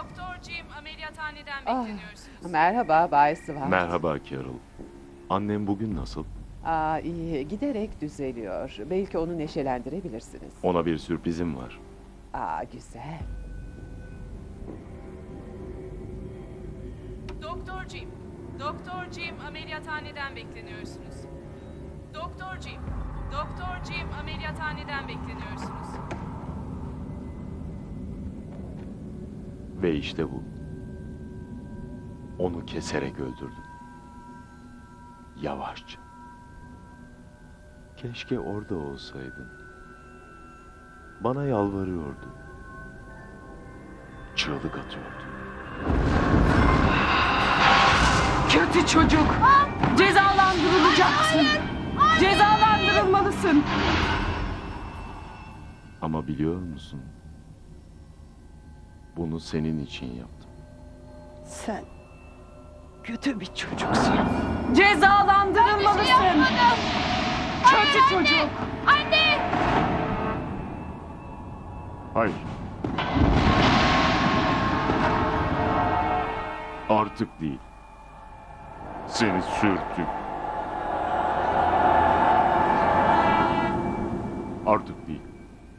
Doktor Jim ameliyathaneden Ah, bekleniyorsunuz. merhaba Bay Swan. Merhaba Carol. Annem bugün nasıl? İyi, giderek düzeliyor. Belki onu neşelendirebilirsiniz. Ona bir sürprizim var. Güzel. Doktor Jim. Doktor Jim ameliyathaneden bekleniyorsunuz. Doktor Jim. Doktor Jim ameliyathaneden bekleniyorsunuz. Ve işte bu. Onu keserek öldürdüm. Yavaşça. Keşke orada olsaydın. Bana yalvarıyordu. Çığlık atıyordu. Kötü çocuk. Cezalandırılacaksın. Cezalandırılmalısın. Ama biliyor musun? Bunu senin için yaptım. Sen kötü bir çocuksun. Cezalandırılmalısın. Kötü çocuk. Anne! Hayır. Artık değil. Seni sürttüm. Artık değil.